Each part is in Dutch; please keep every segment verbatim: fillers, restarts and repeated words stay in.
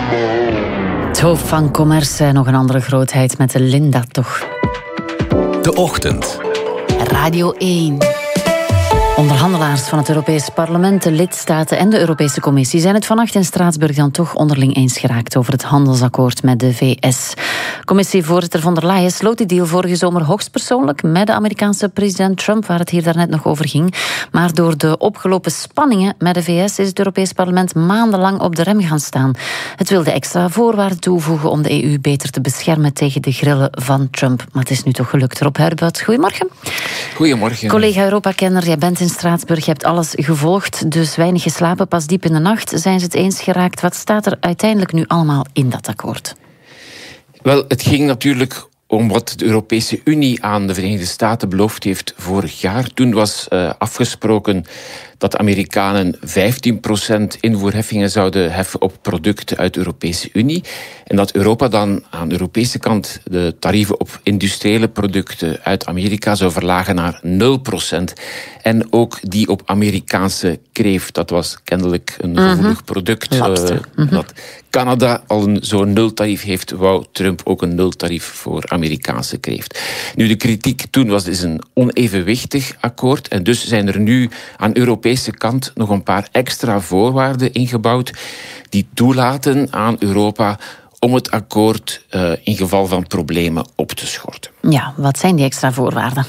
Het hoofd van Commerce, nog een andere grootheid met de Linda toch. De Ochtend. Radio één. Onderhandelaars van het Europees Parlement, de lidstaten en de Europese Commissie zijn het vannacht in Straatsburg dan toch onderling eens geraakt over het handelsakkoord met de V S. Commissievoorzitter von der Leyen sloot die deal vorige zomer hoogstpersoonlijk met de Amerikaanse president Trump, waar het hier daarnet nog over ging. Maar door de opgelopen spanningen met de V S is het Europees Parlement maandenlang op de rem gaan staan. Het wilde extra voorwaarden toevoegen om de E U beter te beschermen tegen de grillen van Trump. Maar het is nu toch gelukt. Rob Huibert, goedemorgen. Goedemorgen. Collega Europa-kenner, jij bent in Straatsburg, je hebt alles gevolgd, dus weinig geslapen, pas diep in de nacht zijn ze het eens geraakt. Wat staat er uiteindelijk nu allemaal in dat akkoord? Wel, het ging natuurlijk om wat de Europese Unie aan de Verenigde Staten beloofd heeft vorig jaar. Toen was uh, afgesproken dat de Amerikanen vijftien procent invoerheffingen zouden heffen op producten uit de Europese Unie. En dat Europa dan aan de Europese kant de tarieven op industriële producten uit Amerika zou verlagen naar nul procent. En ook die op Amerikaanse kreeft. Dat was kennelijk een gevoelig mm-hmm. product. Uh, mm-hmm. Dat Canada al een zo'n nultarief heeft, wou Trump ook een nultarief voor Amerikaanse kreeft. Nu, de kritiek toen was, dit is een onevenwichtig akkoord. En dus zijn er nu aan de Europese kant nog een paar extra voorwaarden ingebouwd die toelaten aan Europa om het akkoord uh, in geval van problemen op te schorten. Ja, wat zijn die extra voorwaarden?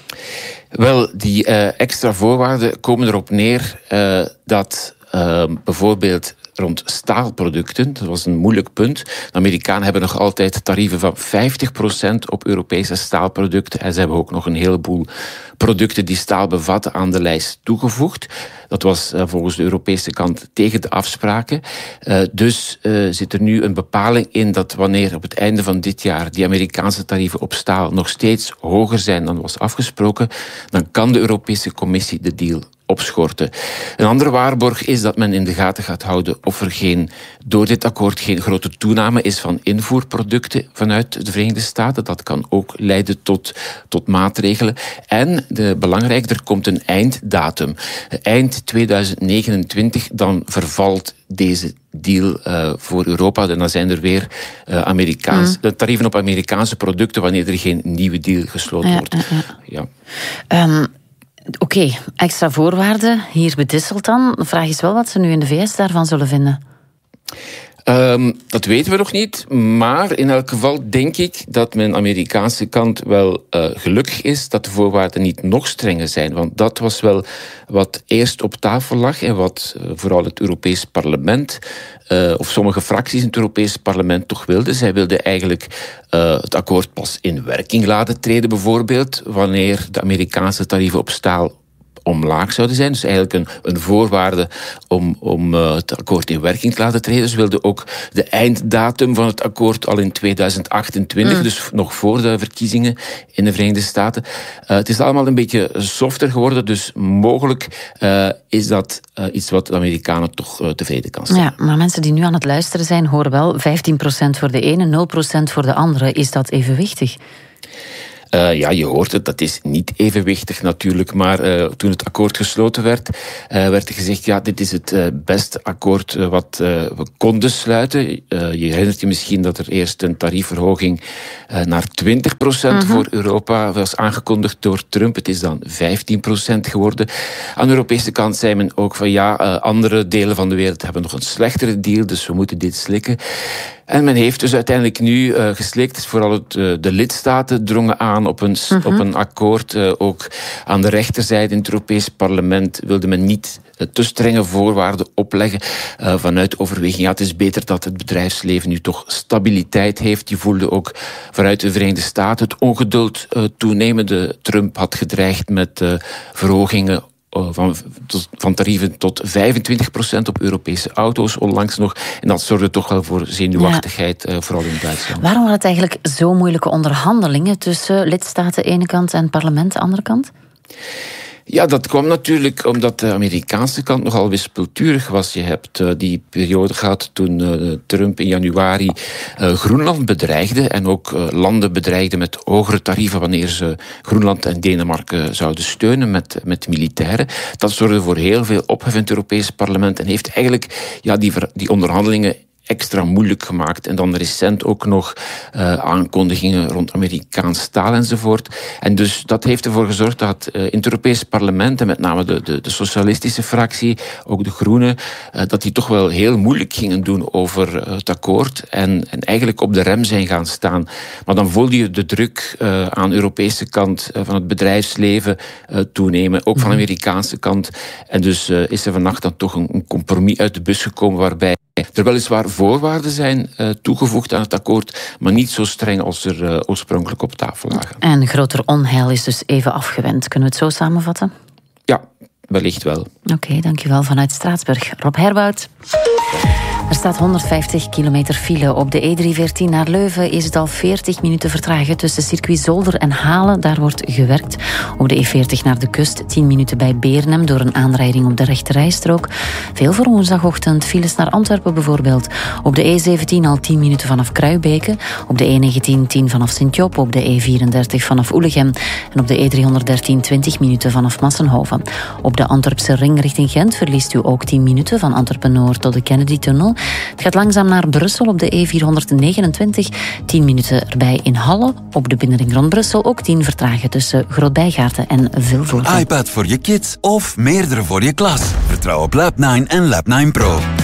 Wel, die uh, extra voorwaarden komen erop neer uh, dat uh, bijvoorbeeld rond staalproducten, dat was een moeilijk punt. De Amerikanen hebben nog altijd tarieven van vijftig procent op Europese staalproducten en ze hebben ook nog een heleboel producten die staal bevatten aan de lijst toegevoegd. Dat was uh, volgens de Europese kant tegen de afspraken. Uh, dus uh, zit er nu een bepaling in dat wanneer op het einde van dit jaar die Amerikaanse tarieven op staal nog steeds hoger zijn dan was afgesproken, dan kan de Europese Commissie de deal opschorten. Een andere waarborg is dat men in de gaten gaat houden of er geen, door dit akkoord geen grote toename is van invoerproducten vanuit de Verenigde Staten. Dat kan ook leiden tot, tot maatregelen. En de, belangrijk, er komt een einddatum. Eind tweeduizend negenentwintig, dan vervalt deze deal uh, voor Europa. En dan zijn er weer uh, Amerikaans, mm. tarieven op Amerikaanse producten wanneer er geen nieuwe deal gesloten ja, wordt. Ja, ja. ja. Um, Oké, okay, extra voorwaarden, hier bedisseld dan. De vraag is wel wat ze nu in de V S daarvan zullen vinden. Um, dat weten we nog niet, maar in elk geval denk ik dat men aan de Amerikaanse kant wel uh, gelukkig is dat de voorwaarden niet nog strenger zijn. Want dat was wel wat eerst op tafel lag en wat uh, vooral het Europees Parlement, uh, of sommige fracties in het Europees Parlement toch wilden. Zij wilden eigenlijk uh, het akkoord pas in werking laten treden, bijvoorbeeld, wanneer de Amerikaanse tarieven op staal omlaag zouden zijn. Dus eigenlijk een, een voorwaarde om, om uh, het akkoord in werking te laten treden. Ze wilden ook de einddatum van het akkoord al in tweeduizend achtentwintig, mm. dus nog voor de verkiezingen in de Verenigde Staten. Uh, het is allemaal een beetje softer geworden, dus mogelijk uh, is dat uh, iets wat de Amerikanen toch uh, tevreden kan stellen. Ja, maar mensen die nu aan het luisteren zijn, horen wel vijftien procent voor de ene, nul procent voor de andere. Is dat evenwichtig? Uh, ja, je hoort het, dat is niet evenwichtig natuurlijk, maar uh, toen het akkoord gesloten werd, uh, werd er gezegd, ja, dit is het uh, beste akkoord uh, wat uh, we konden sluiten. Uh, je herinnert je misschien dat er eerst een tariefverhoging uh, naar twintig procent mm-hmm. voor Europa was aangekondigd door Trump. Het is dan vijftien procent geworden. Aan de Europese kant zei men ook van ja, uh, andere delen van de wereld hebben nog een slechtere deal, dus we moeten dit slikken. En men heeft dus uiteindelijk nu uh, geslikt. Vooral het, uh, de lidstaten drongen aan op een, mm-hmm. op een akkoord. Uh, ook aan de rechterzijde in het Europees Parlement wilde men niet uh, te strenge voorwaarden opleggen. Uh, vanuit overweging, ja, het is beter dat het bedrijfsleven nu toch stabiliteit heeft. Je voelde ook vanuit de Verenigde Staten het ongeduld uh, toenemende. Trump had gedreigd met uh, verhogingen Van, van tarieven tot vijfentwintig procent op Europese auto's onlangs nog. En dat zorgde toch wel voor zenuwachtigheid, ja. vooral in Duitsland. Waarom waren het eigenlijk zo moeilijke onderhandelingen tussen lidstaten de ene kant en parlement de andere kant? Ja, dat kwam natuurlijk omdat de Amerikaanse kant nogal wispelturig was. Je hebt uh, die periode gehad toen uh, Trump in januari uh, Groenland bedreigde en ook uh, landen bedreigde met hogere tarieven wanneer ze Groenland en Denemarken zouden steunen met, met militairen. Dat zorgde voor heel veel ophef in het Europees Parlement en heeft eigenlijk ja, die, die onderhandelingen extra moeilijk gemaakt. En dan recent ook nog uh, aankondigingen rond Amerikaans taal enzovoort. En dus dat heeft ervoor gezorgd dat uh, in het Europees Parlement, en met name de, de, de socialistische fractie, ook de Groenen, uh, dat die toch wel heel moeilijk gingen doen over uh, het akkoord en, en eigenlijk op de rem zijn gaan staan. Maar dan voelde je de druk uh, aan de Europese kant uh, van het bedrijfsleven uh, toenemen, ook van de Amerikaanse kant. En dus uh, is er vannacht dan toch een, een compromis uit de bus gekomen waarbij er weliswaar voorwaarden zijn uh, toegevoegd aan het akkoord, maar niet zo streng als er uh, oorspronkelijk op tafel lagen. En groter onheil is dus even afgewend. Kunnen we het zo samenvatten? Ja, wellicht wel. Oké, okay, dankjewel vanuit Straatsburg. Rob Herbout. Er staat honderdvijftig kilometer file. Op de E driehonderdveertien naar Leuven is het al veertig minuten vertragen tussen circuit Zolder en Halen. Daar wordt gewerkt. Op de E veertig naar de kust tien minuten bij Beernem door een aanrijding op de rechterrijstrook. Veel voor woensdagochtend. Files naar Antwerpen bijvoorbeeld. Op de E zeventien al tien minuten vanaf Kruibeke. Op de E negentien tien vanaf Sint-Job. Op de E vierendertig vanaf Oelegem. En op de E driehonderddertien twintig minuten vanaf Massenhoven. Op de Antwerpse ring richting Gent verliest u ook tien minuten van Antwerpen-Noord tot de Kennedy-tunnel. Het gaat langzaam naar Brussel op de E vierhonderdnegenentwintig. tien minuten erbij in Halle. Op de binnenring rond Brussel ook tien vertragen tussen Groot-Bijgaarten en Vilvoorde. Een iPad voor je kids of meerdere voor je klas. Vertrouw op Lab nine en Lab nine Pro.